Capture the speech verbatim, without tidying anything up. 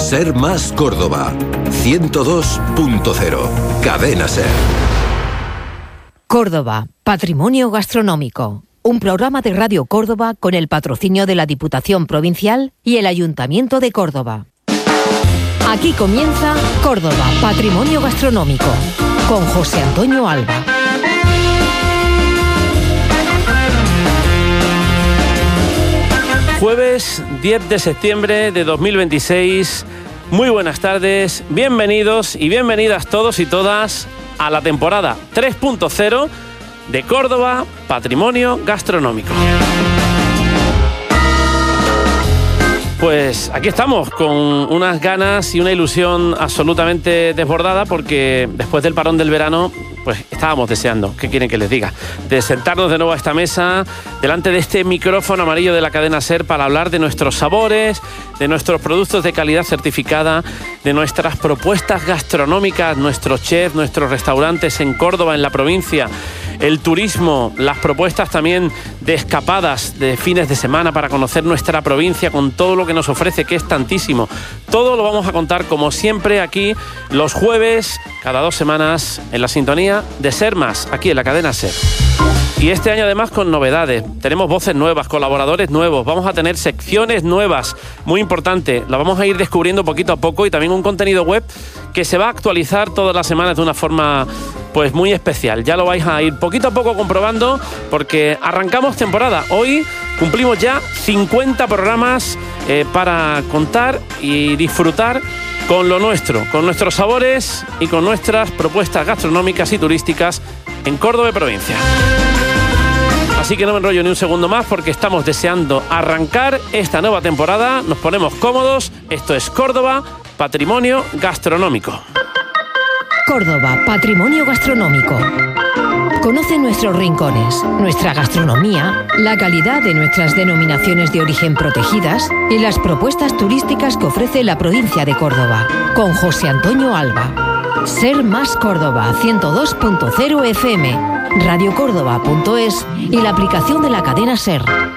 Ser Más Córdoba, ciento dos punto cero. Cadena Ser. Córdoba, Patrimonio Gastronómico. Un programa de Radio Córdoba con el patrocinio de la Diputación Provincial y el Ayuntamiento de Córdoba. Aquí comienza Córdoba, Patrimonio Gastronómico, con José Antonio Alba. Jueves diez de septiembre de dos mil veintiséis. Muy buenas tardes, bienvenidos y bienvenidas todos y todas a la temporada tres punto cero de Córdoba, Patrimonio Gastronómico. Pues aquí estamos con unas ganas y una ilusión absolutamente desbordada, porque después del parón del verano pues estábamos deseando, ¿qué quieren que les diga?, de sentarnos de nuevo a esta mesa, delante de este micrófono amarillo de la cadena SER, para hablar de nuestros sabores, de nuestros productos de calidad certificada, de nuestras propuestas gastronómicas, nuestros chefs, nuestros restaurantes en Córdoba, en la provincia, el turismo, las propuestas también de escapadas de fines de semana para conocer nuestra provincia con todo lo que nos ofrece, que es tantísimo. Todo lo vamos a contar, como siempre, aquí los jueves, cada dos semanas, en la sintonía de Ser Más, aquí en la cadena SER. Y este año además con novedades, tenemos voces nuevas, colaboradores nuevos, vamos a tener secciones nuevas, muy importante, la vamos a ir descubriendo poquito a poco, y también un contenido web que se va a actualizar todas las semanas de una forma pues muy especial. Ya lo vais a ir poquito a poco comprobando, porque arrancamos temporada. Hoy cumplimos ya cincuenta programas eh, para contar y disfrutar con lo nuestro, con nuestros sabores y con nuestras propuestas gastronómicas y turísticas en Córdoba y provincia. Así que no me enrollo ni un segundo más, porque estamos deseando arrancar esta nueva temporada. Nos ponemos cómodos. Esto es Córdoba, Patrimonio Gastronómico. Córdoba, Patrimonio Gastronómico. Conoce nuestros rincones, nuestra gastronomía, la calidad de nuestras denominaciones de origen protegidas y las propuestas turísticas que ofrece la provincia de Córdoba. Con José Antonio Alba. Ser Más Córdoba, ciento dos punto cero F M, radio córdoba punto es y la aplicación de la cadena SER.